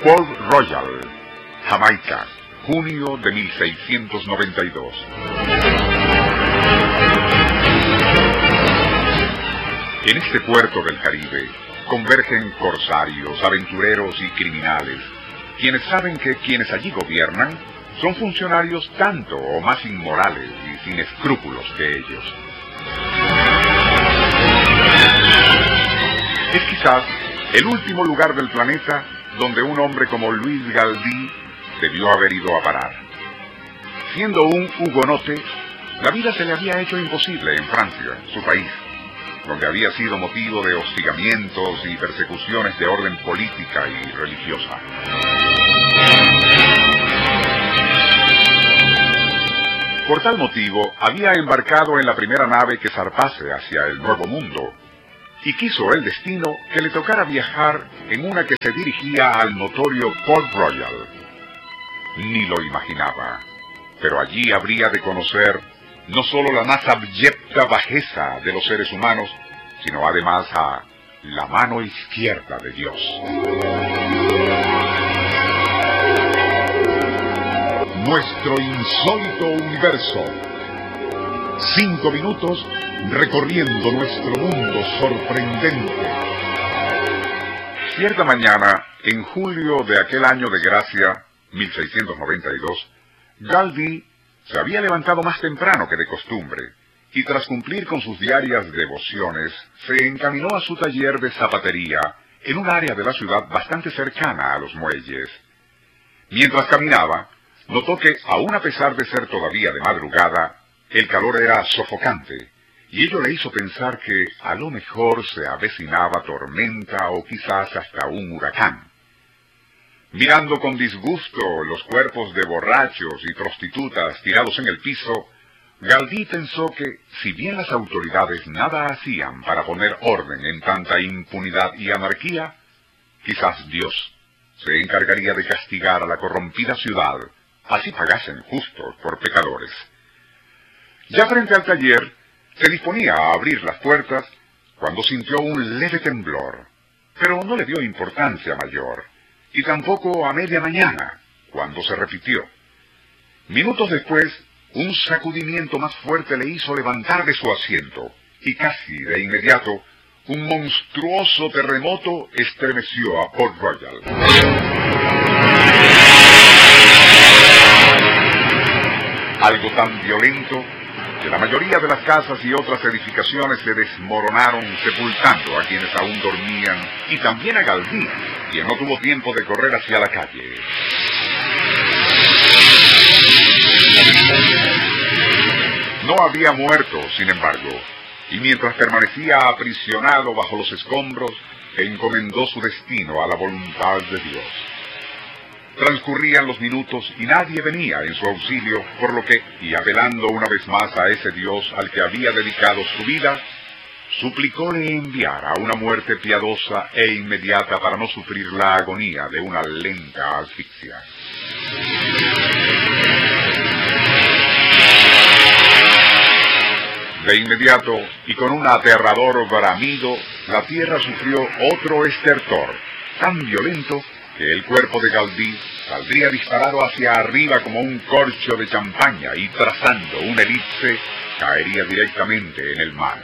Port Royal, Jamaica, junio de 1692. En este puerto del Caribe convergen corsarios, aventureros y criminales, quienes saben que quienes allí gobiernan son funcionarios tanto o más inmorales y sin escrúpulos que ellos. Es quizás el último lugar del planeta donde un hombre como Luis Galdí debió haber ido a parar. Siendo un hugonote, la vida se le había hecho imposible en Francia, su país, donde había sido motivo de hostigamientos y persecuciones de orden política y religiosa. Por tal motivo, había embarcado en la primera nave que zarpase hacia el Nuevo Mundo, y quiso el destino que le tocara viajar en una que se dirigía al notorio Port Royal. Ni lo imaginaba, pero allí habría de conocer no solo la más abyecta bajeza de los seres humanos, sino además a la mano izquierda de Dios. Nuestro insólito universo. 5 minutos recorriendo nuestro mundo sorprendente. Cierta mañana, en julio de aquel año de gracia, 1692, Galdí se había levantado más temprano que de costumbre, y tras cumplir con sus diarias devociones, se encaminó a su taller de zapatería en un área de la ciudad bastante cercana a los muelles. Mientras caminaba, notó que, aun a pesar de ser todavía de madrugada, el calor era sofocante, y ello le hizo pensar que a lo mejor se avecinaba tormenta o quizás hasta un huracán. Mirando con disgusto los cuerpos de borrachos y prostitutas tirados en el piso, Galdí pensó que, si bien las autoridades nada hacían para poner orden en tanta impunidad y anarquía, quizás Dios se encargaría de castigar a la corrompida ciudad, así pagasen justos por pecadores. Ya frente al taller, se disponía a abrir las puertas cuando sintió un leve temblor, pero no le dio importancia mayor, y tampoco a media mañana, cuando se repitió. Minutos después, un sacudimiento más fuerte le hizo levantar de su asiento, y casi de inmediato, un monstruoso terremoto estremeció a Port Royal. Algo tan violento que la mayoría de las casas y otras edificaciones se desmoronaron, sepultando a quienes aún dormían, y también a Galdí, quien no tuvo tiempo de correr hacia la calle. No había muerto, sin embargo, y mientras permanecía aprisionado bajo los escombros, encomendó su destino a la voluntad de Dios. Transcurrían los minutos y nadie venía en su auxilio, por lo que, y apelando una vez más a ese Dios al que había dedicado su vida, suplicó le enviara una muerte piadosa e inmediata para no sufrir la agonía de una lenta asfixia. De inmediato, y con un aterrador bramido, la tierra sufrió otro estertor, tan violento que el cuerpo de Galdí saldría disparado hacia arriba como un corcho de champaña y, trazando una elipse, caería directamente en el mar.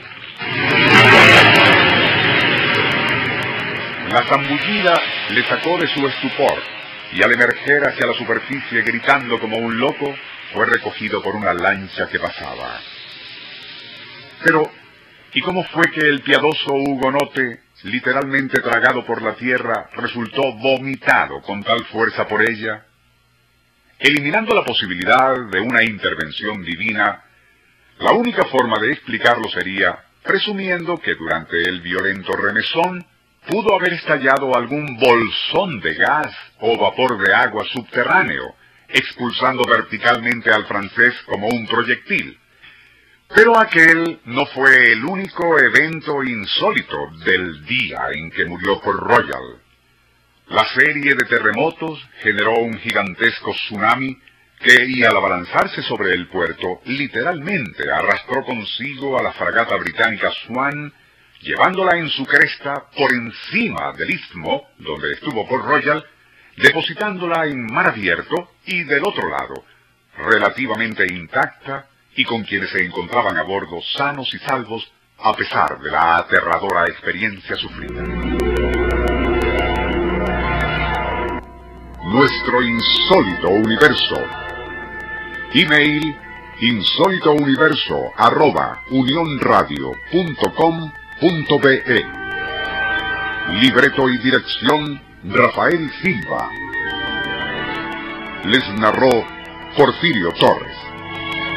La zambullida le sacó de su estupor, y al emerger hacia la superficie gritando como un loco, fue recogido por una lancha que pasaba. Pero, ¿y cómo fue que el piadoso hugonote, literalmente tragado por la tierra, resultó vomitado con tal fuerza por ella? Eliminando la posibilidad de una intervención divina, la única forma de explicarlo sería presumiendo que durante el violento remesón pudo haber estallado algún bolsón de gas o vapor de agua subterráneo, expulsando verticalmente al francés como un proyectil. Pero aquel no fue el único evento insólito del día en que murió Port Royal. La serie de terremotos generó un gigantesco tsunami que, y al abalanzarse sobre el puerto, literalmente arrastró consigo a la fragata británica Swan, llevándola en su cresta por encima del istmo donde estuvo Port Royal, depositándola en mar abierto y del otro lado, relativamente intacta y con quienes se encontraban a bordo sanos y salvos a pesar de la aterradora experiencia sufrida. Nuestro insólito universo. Email insólitouniverso@unionradio.com.be. Libreto y dirección Rafael Silva. Les narró Porfirio Torres.